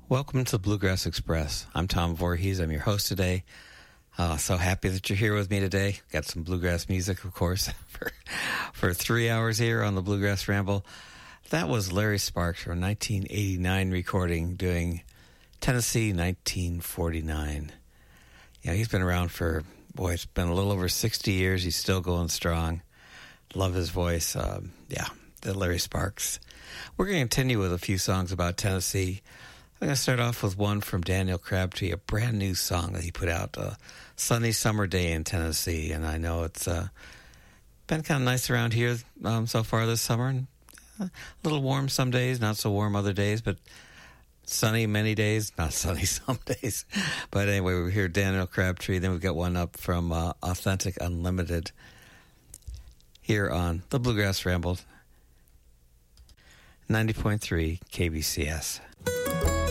Welcome to Bluegrass Express. I'm Tom Voorhees. I'm your host today. So happy that you're here with me today. Got some bluegrass music, of course, for 3 hours here on the Bluegrass Ramble. That was Larry Sparks from 1989 recording doing Tennessee 1949. Yeah, he's been around for, it's been a little over 60 years. He's still going strong. Love his voice. The Larry Sparks. We're going to continue with a few songs about Tennessee. I'm going to start off with one from Daniel Crabtree, a brand new song that he put out, a sunny summer day in Tennessee. And I know it's been kind of nice around here so far this summer. A little warm some days, not so warm other days, but sunny many days, not sunny some days. But anyway, we hear Daniel Crabtree. Then we've got one up from Authentic Unlimited here on the Bluegrass Ramble, 90.3 KBCS.